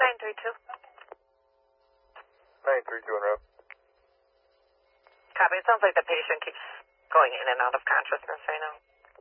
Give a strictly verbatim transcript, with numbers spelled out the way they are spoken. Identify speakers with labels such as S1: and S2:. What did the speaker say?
S1: nine three two.
S2: nine three two en route.
S1: Copy. It sounds like the patient keeps going in and out of consciousness right now.